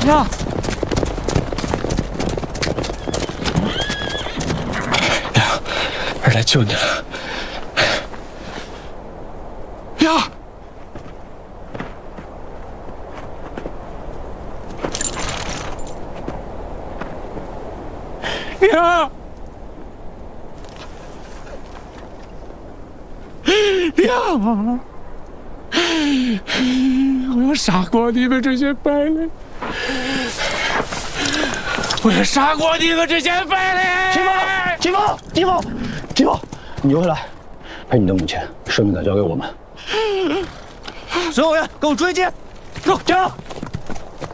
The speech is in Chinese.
娘， 娘，儿来救你了。娘，娘，娘！ 我要杀光你们这些败类！我要杀光你们这些败类！ 继父，你就回来，陪你的母亲，生命的交给我们。 所有人，给我追击！走，加油！